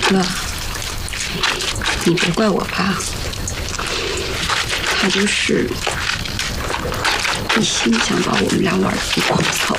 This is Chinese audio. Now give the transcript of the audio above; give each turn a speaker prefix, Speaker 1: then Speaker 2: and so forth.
Speaker 1: 乐，你别怪我吧，他就是一心想把我们俩玩得一团糟。